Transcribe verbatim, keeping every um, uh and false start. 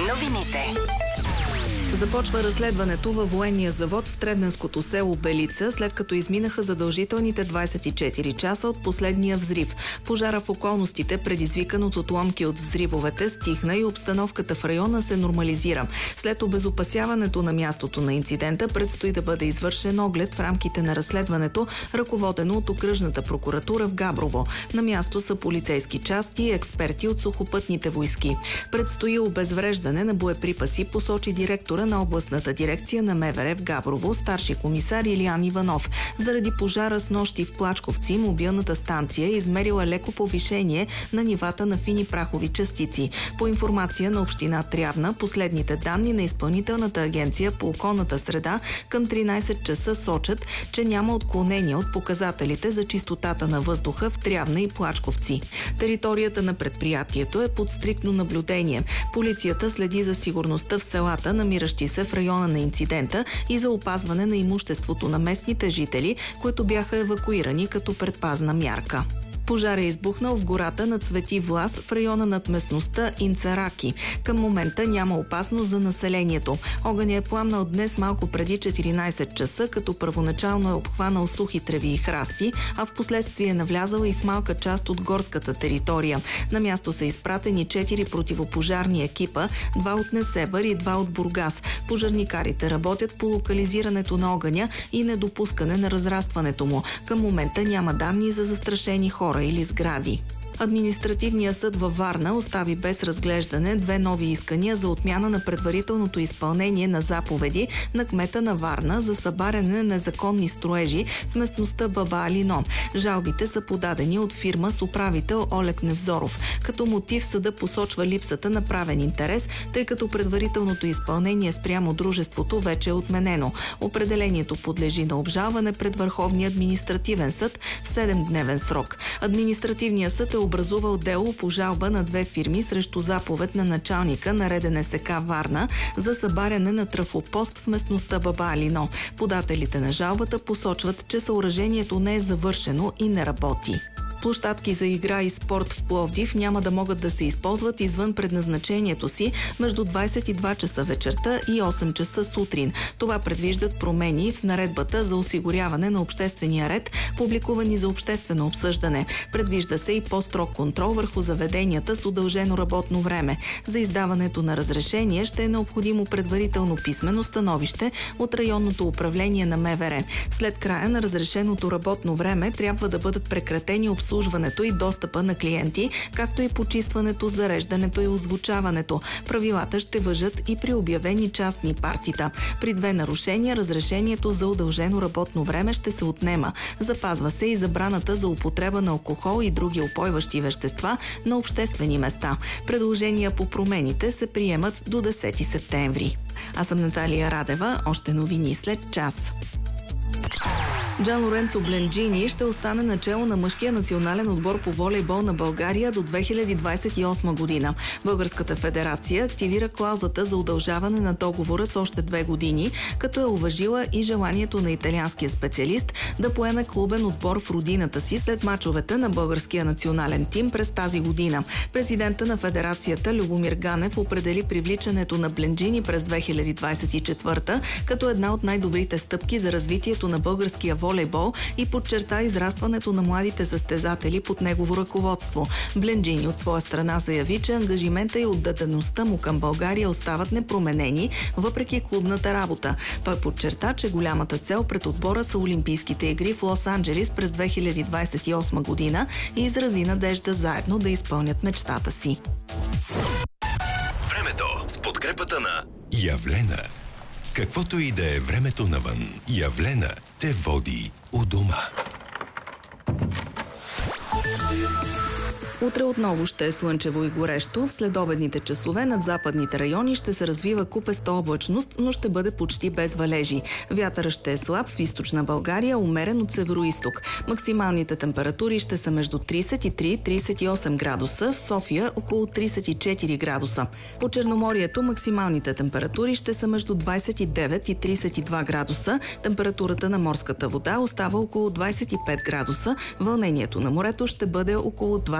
новините. Започва разследването във военния завод в Треденското село Белица, след като изминаха задължителните двадесет и четири часа от последния взрив. Пожара в околностите, предизвикан от отломки от взривовете, стихна и обстановката в района се нормализира. След обезопасяването на мястото на инцидента предстои да бъде извършен оглед в рамките на разследването, ръководено от окръжната прокуратура в Габрово. На място са полицейски части и експерти от сухопътните войски. Предстои обезвреждане на боеприпаси, посочи директора на областната дирекция на МВР в Габрово, старши комисар Илиян Иванов. Заради пожара с нощи в Плачковци, мобилната станция е измерила леко повишение на нивата на фини прахови частици. По информация на община Трявна, последните данни на Изпълнителната агенция по околната среда към тринадесет часа сочат, че няма отклонения от показателите за чистотата на въздуха в Трявна и Плачковци. Територията на предприятието е под стриктно наблюдение. Полицията следи за сигурността в селата, намиращи се в района на инцидента, и за опазване на имуществото на местните жители, които бяха евакуирани като предпазна мярка. Пожар е избухнал в гората на Цвети Влас в района над местността Инцараки. Към момента няма опасност за населението. Огъня е пламнал днес малко преди четиринадесет часа, като първоначално е обхванал сухи треви и храсти, а в последствие е навлязал и в малка част от горската територия. На място са изпратени четири противопожарни екипа, два от Несебър и два от Бургас. Пожарникарите работят по локализирането на огъня и недопускане на разрастването му. Към момента няма данни за застрашени хора или сгради. Административният съд във Варна остави без разглеждане две нови искания за отмяна на предварителното изпълнение на заповеди на кмета на Варна за събаряне на незаконни строежи в местността Баба Алино. Жалбите са подадени от фирма с управител Олег Невзоров. Като мотив съда посочва липсата на правен интерес, тъй като предварителното изпълнение спрямо дружеството вече е отменено. Определението подлежи на обжалване пред Върховния административен съд в седемдневен срок. Административният съд е образувал дело по жалба на две фирми срещу заповед на началника на РДНСК Варна за събаряне на трафопост в местността Баба Алино. Подателите на жалбата посочват, че съоръжението не е завършено и не работи. Площадки за игра и спорт в Пловдив няма да могат да се използват извън предназначението си между двадесет и два часа вечерта и осем часа сутрин. Това предвиждат промени в наредбата за осигуряване на обществения ред, публикувани за обществено обсъждане. Предвижда се и по-строг контрол върху заведенията с удължено работно време. За издаването на разрешение ще е необходимо предварително писмено становище от районното управление на МВР. След края на разрешеното работно време трябва да бъдат прекратени обсъждането обслужването и достъпа на клиенти, както и почистването, зареждането и озвучаването. Правилата ще важат и при обявени частни партита. При две нарушения разрешението за удължено работно време ще се отнема. Запазва се и забраната за употреба на алкохол и други упойващи вещества на обществени места. Предложения по промените се приемат до десети септември. Аз съм Наталия Радева. Още новини след час. Джан Лоренцо Бленджини ще остане начело на мъжкия национален отбор по волейбол на България до две хиляди двадесет и осма година. Българската федерация активира клаузата за удължаване на договора с още две години, като е уважила и желанието на италианския специалист да поеме клубен отбор в родината си след мачовете на българския национален тим през тази година. Президента на федерацията Любомир Ганев определи привличането на Бленджини през две хиляди двадесет и четвърта като една от най-добрите стъпки за развитието на българския волейбол волейбол и подчерта израстването на младите състезатели под негово ръководство. Бленджини от своя страна заяви, че ангажимента и отдадеността му към България остават непроменени, въпреки клубната работа. Той подчерта, че голямата цел пред отбора са Олимпийските игри в Лос-Анджелис през две хиляди двадесет и осма година и изрази надежда заедно да изпълнят мечтата си. Времето с подкрепата на Явлена. Каквото и да е времето навън, Явлена те води у дома. Утре отново ще е слънчево и горещо. В следобедните часове над западните райони ще се развива купеста облачност, но ще бъде почти без валежи. Вятърът ще е слаб в източна България, умерен от североизток. Максималните температури ще са между тридесет и три и тридесет и осем градуса, в София около тридесет и четири градуса. По Черноморието максималните температури ще са между двадесет и девет и тридесет и два градуса. Температурата на морската вода остава около двадесет и пет градуса. Вълнението на морето ще бъде около два